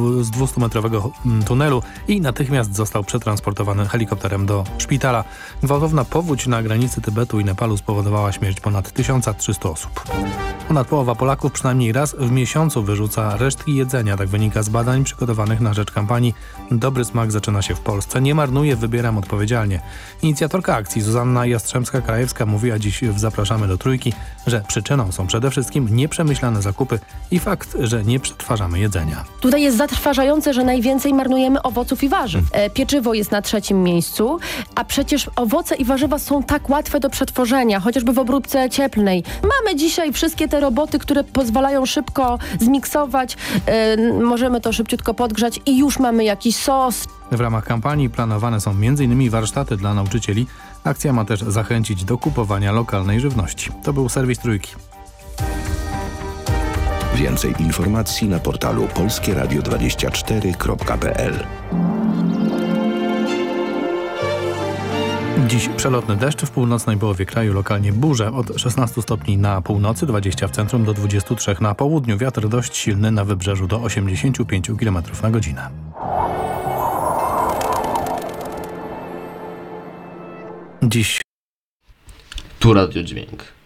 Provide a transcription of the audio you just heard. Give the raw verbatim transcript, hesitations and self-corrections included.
z dwustumetrowego tunelu i natychmiast został przetransportowany helikopterem do szpitala. Gwałtowna powódź na granicy Tybetu i Nepalu spowodowała śmierć ponad tysiąc trzysta osób. Ponad połowa Polaków przynajmniej raz w miesiącu wyrzuca resztki jedzenia. Tak wynika z badań przygotowanych na rzecz kampanii Dobry smak zaczyna się w Polsce. Nie marnuję, wybieram odpowiedzialnie. Inicjatorka akcji Zuzanna Jastrzębska-Krajewska mówiła dziś w Zapraszamy do Trójki, że przyczyną są przede wszystkim nieprzemyślane zakupy i fakt, że nie przetwarzamy jedzenia. Tutaj jest zatrważające, że najwięcej marnujemy owoców i warzyw. E, pieczywo jest na trzecim miejscu, a przecież owoce i warzywa są tak łatwe do przetworzenia, chociażby w obróbce cieplnej. Mamy dzisiaj wszystkie te roboty, które pozwalają szybko zmiksować, e, możemy to szybciutko podgrzać i już mamy jakiś sos. W ramach kampanii planowane są między innymi warsztaty dla nauczycieli. Akcja ma też zachęcić do kupowania lokalnej żywności. To był serwis Trójki. Więcej informacji na portalu polskie radio dwadzieścia cztery kropka p l. Dziś przelotny deszcz, w północnej połowie kraju lokalnie burze. Od szesnastu stopni na północy, dwadzieścia w centrum do dwudziestu trzech na południu. Wiatr dość silny na wybrzeżu do osiemdziesięciu pięciu kilometrów na godzinę. Dziś Tu Radio Dźwięk.